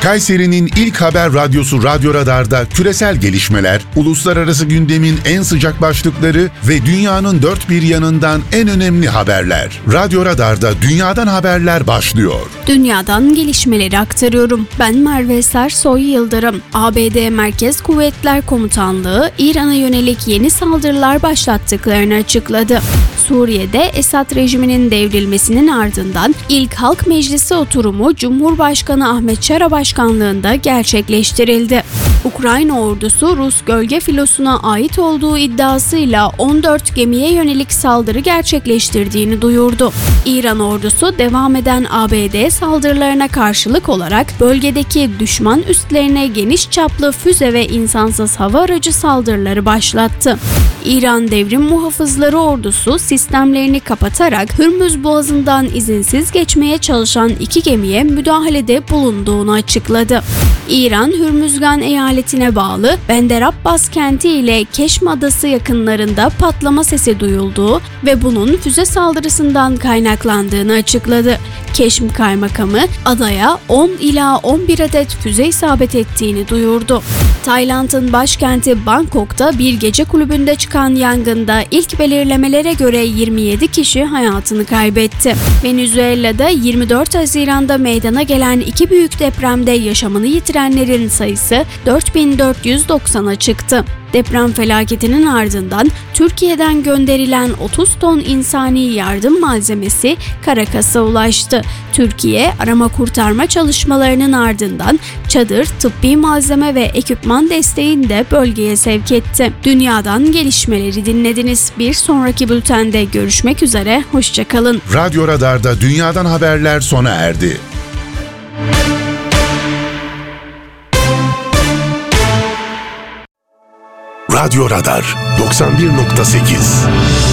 Kayseri'nin ilk haber radyosu Radyo Radar'da küresel gelişmeler, uluslararası gündemin en sıcak başlıkları ve dünyanın dört bir yanından en önemli haberler. Radyo Radar'da dünyadan haberler başlıyor. Dünyadan gelişmeleri aktarıyorum. Ben Merve Sersoy Yıldırım. ABD Merkez Kuvvetler Komutanlığı, İran'a yönelik yeni saldırılar başlattıklarını açıkladı. Suriye'de Esad rejiminin devrilmesinin ardından ilk Halk Meclisi oturumu Cumhurbaşkanı Ahmet Şara başkanlığında gerçekleştirildi. Ukrayna ordusu Rus gölge filosuna ait olduğu iddiasıyla 14 gemiye yönelik saldırı gerçekleştirdiğini duyurdu. İran ordusu devam eden ABD saldırılarına karşılık olarak bölgedeki düşman üslerine geniş çaplı füze ve insansız hava aracı saldırıları başlattı. İran Devrim Muhafızları ordusu sistemlerini kapatarak Hürmüz Boğazı'ndan izinsiz geçmeye çalışan 2 gemiye müdahalede bulunduğunu açıkladı. İran, Hürmüzgan eyaletine bağlı Bender Abbas kenti ile Keşm Adası yakınlarında patlama sesi duyulduğu ve bunun füze saldırısından kaynaklandığını açıkladı. Keşm Kaymakamı adaya 10 ila 11 adet füze isabet ettiğini duyurdu. Tayland'ın başkenti Bangkok'ta bir gece kulübünde çıkan yangında ilk belirlemelere göre 27 kişi hayatını kaybetti. Venezuela'da 24 Haziran'da meydana gelen 2 büyük depremde yaşamını yitirenlerin sayısı 4490'a çıktı. Deprem felaketinin ardından Türkiye'den gönderilen 30 ton insani yardım malzemesi Caracas'a ulaştı. Türkiye, arama kurtarma çalışmalarının ardından çadır, tıbbi malzeme ve ekipman desteğini de bölgeye sevk etti. Dünyadan gelişmeleri dinlediniz. Bir sonraki bültende görüşmek üzere, hoşça kalın. Radyo Radar'da dünyadan haberler sona erdi. Radyo Radar 91.8